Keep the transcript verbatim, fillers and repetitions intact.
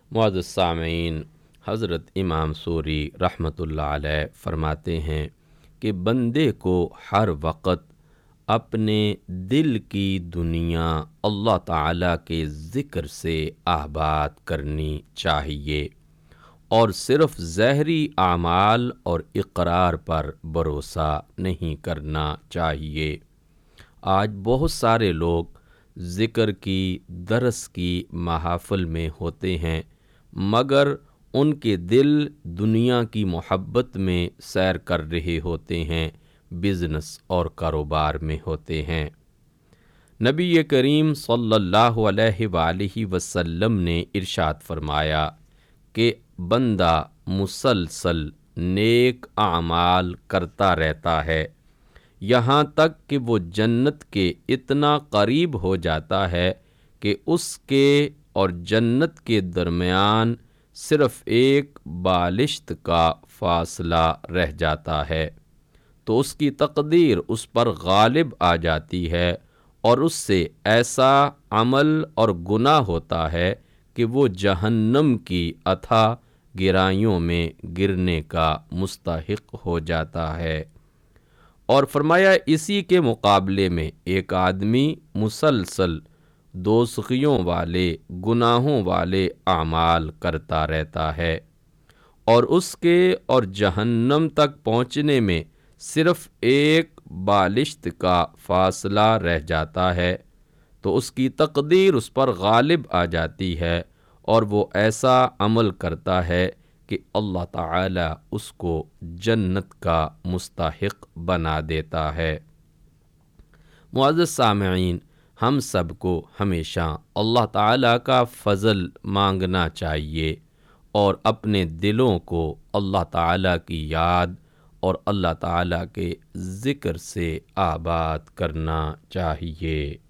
معزز سامعین، حضرت امام سوری رحمۃ اللہ علیہ فرماتے ہیں کہ بندے کو ہر وقت اپنے دل کی دنیا اللہ تعالیٰ کے ذکر سے آباد کرنی چاہیے اور صرف ظاہری اعمال اور اقرار پر بھروسہ نہیں کرنا چاہیے۔ آج بہت سارے لوگ ذکر کی، درس کی محافل میں ہوتے ہیں، مگر ان کے دل دنیا کی محبت میں سیر کر رہے ہوتے ہیں، بزنس اور کاروبار میں ہوتے ہیں۔ نبی کریم صلی اللہ علیہ وآلہ وسلم نے ارشاد فرمایا کہ بندہ مسلسل نیک اعمال کرتا رہتا ہے یہاں تک کہ وہ جنت کے اتنا قریب ہو جاتا ہے کہ اس کے اور جنت کے درمیان صرف ایک بالشت کا فاصلہ رہ جاتا ہے، تو اس کی تقدیر اس پر غالب آ جاتی ہے اور اس سے ایسا عمل اور گناہ ہوتا ہے کہ وہ جہنم کی اتھاہ گہرائیوں میں گرنے کا مستحق ہو جاتا ہے۔ اور فرمایا اسی کے مقابلے میں ایک آدمی مسلسل دوزخیوں والے، گناہوں والے اعمال کرتا رہتا ہے اور اس کے اور جہنم تک پہنچنے میں صرف ایک بالشت کا فاصلہ رہ جاتا ہے، تو اس کی تقدیر اس پر غالب آ جاتی ہے اور وہ ایسا عمل کرتا ہے کہ اللہ تعالیٰ اس کو جنت کا مستحق بنا دیتا ہے۔ معزز سامعین، ہم سب کو ہمیشہ اللہ تعالیٰ کا فضل مانگنا چاہیے اور اپنے دلوں کو اللہ تعالیٰ کی یاد اور اللہ تعالیٰ کے ذکر سے آباد کرنا چاہیے۔